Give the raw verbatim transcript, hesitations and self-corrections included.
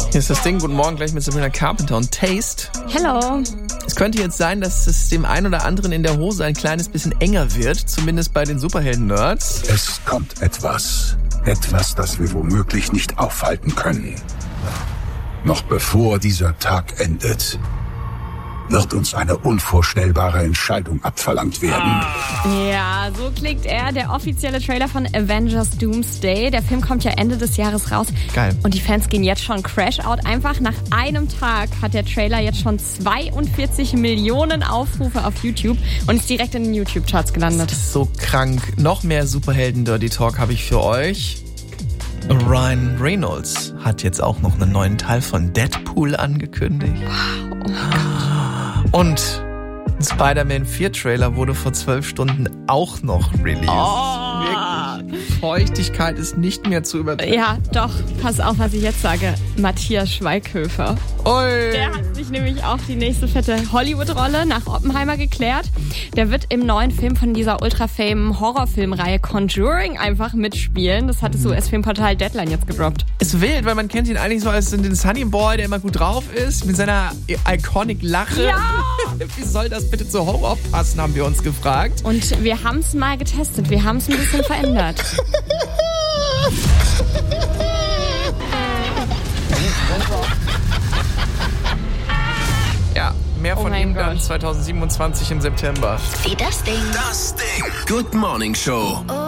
Hier ist das Ding. Guten Morgen, gleich mit Sabrina Carpenter und Taste. Hello. Es könnte jetzt sein, dass es dem einen oder anderen in der Hose ein kleines bisschen enger wird, zumindest bei den Superhelden-Nerds. Es kommt etwas. Etwas, das wir womöglich nicht aufhalten können. Noch bevor dieser Tag endet, wird uns eine unvorstellbare Entscheidung abverlangt werden. Ja, so klingt er, der offizielle Trailer von Avengers Doomsday. Der Film kommt ja Ende des Jahres raus. Geil. Und die Fans gehen jetzt schon Crash Out. Einfach nach einem Tag hat der Trailer jetzt schon zweiundvierzig Millionen Aufrufe auf YouTube und ist direkt in den YouTube-Charts gelandet. Das ist so krank. Noch mehr Superhelden-Dirty-Talk habe ich für euch. Ryan Reynolds hat jetzt auch noch einen neuen Teil von Deadpool angekündigt. Wow. Und ein Spider-Man vier Trailer wurde vor zwölf Stunden auch noch released. Oh. Wirklich. Feuchtigkeit ist nicht mehr zu übertreffen. Ja, doch. Pass auf, was ich jetzt sage. Matthias Schweighöfer. Oi. Der hat sich nämlich auch die nächste fette Hollywood-Rolle nach Oppenheimer geklärt. Der wird im neuen Film von dieser ultra-fame Horrorfilmreihe Conjuring einfach mitspielen. Das hat das U S-Filmportal Deadline jetzt gedroppt. Ist wild, weil man kennt ihn eigentlich so als den Sunny Boy, der immer gut drauf ist, mit seiner iconic Lache. Ja! Wie soll das bitte zu Horror passen, haben wir uns gefragt. Und wir haben es mal getestet. Wir haben es ein bisschen verändert. Ja, mehr Oh von mein ihm dann Gott. zwanzig siebenundzwanzig im September. Wie das Ding. Das Ding. Good Morning Show.